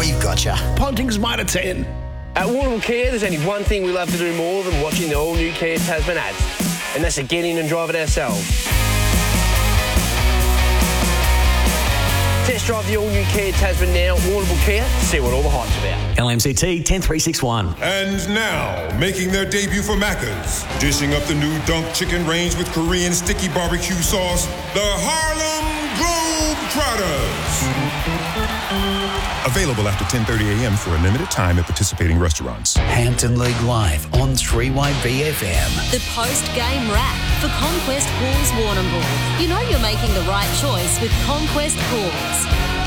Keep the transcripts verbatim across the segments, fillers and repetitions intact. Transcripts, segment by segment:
we've got you. Ponting's Mitre ten. At Warrnambool Kia, there's only one thing we love to do more than watching the all-new Kia Tasman ads, and that's to get in and drive it ourselves. Test drive the all-new Kia Tasman now at Warrnambool Kia, see what all the hype's about. L M C T ten three six one. And now, making their debut for Macca's, dishing up the new Dunk Chicken range with Korean sticky barbecue sauce, the Harlem Globetrotters. Available after ten thirty a.m. for a limited time at participating restaurants. Hampton League Live on three Y B F M. The post-game wrap for Conquest Pools Warrnambool. You know you're making the right choice with Conquest Pools.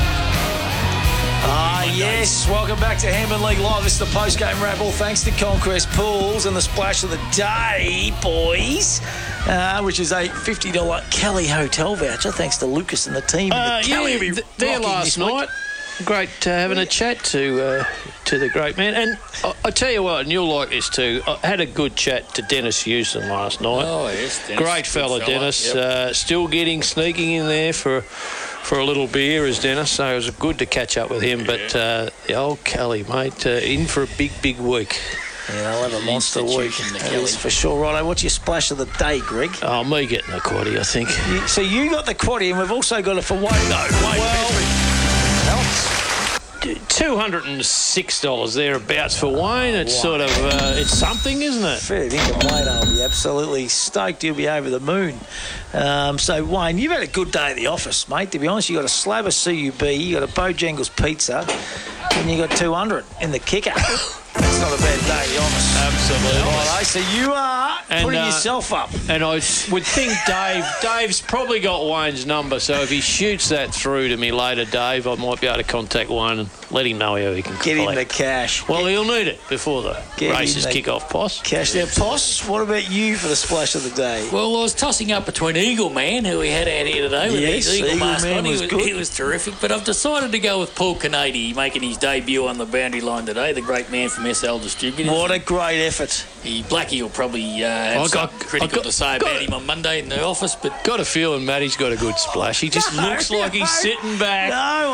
Ah, yes. Welcome back to Hampton League Live. This is the post-game wrap. All thanks to Conquest Pools and the splash of the day, boys, uh, which is a fifty dollars Kelly Hotel voucher. Thanks to Lucas and the team. Uh, the Kelly yeah, will be th- there rocking last this week. night. Great uh, having a chat to uh, to the great man. And I, I tell you what, and you'll like this too, I had a good chat to Dennis Hewson last night. Oh, yes, Dennis. Great fella, fella. Dennis. Yep. Uh, still getting, sneaking in there for for a little beer as Dennis, so it was good to catch up with him. Yeah. But uh, the old Kelly, mate, uh, in for a big, big week. Yeah, I'll have a monster week. Institution, the That Kelly. is for sure. Righto, what's your splash of the day, Greg? Oh, me getting a quaddie, I think. You, so you got the quaddie, and we've also got it for Wayne. No, Wayne Well, two hundred and six dollars thereabouts for Wayne. It's Wow. sort of uh, it's something, isn't it? Fair dinkum, Wayne. I'll be absolutely stoked. He'll be over the moon. Um, so, Wayne, you've had a good day at the office, mate. To be honest, you got a slab of C U B, you got a Bojangles pizza, and you got two hundred in the kicker. That's not a bad day, to be honest. Absolutely. Righto, so you are And, putting uh, yourself up. And I would think Dave, Dave's probably got Wayne's number, so if he shoots that through to me later, Dave, I might be able to contact Wayne and let him know how he can Get him collect. the cash. Well, he'll need it before the Get him races the kick off, Poss. Cash there. Poss, what about you for the splash of the day? Well, I was tossing up between Eagle Man, who we had out here today with Yes, his Eagle, Eagle mask Man on. He was was, good. he was terrific. But I've decided to go with Paul Canady, making his debut on the boundary line today, the great man from S L Distributors. What a great effort. He, Blackie will probably uh, have I got- something critical I got- to say got about it. him on Monday in the office, but Got a feeling Matty's got a good splash. He just No, looks like he's no. sitting back. No,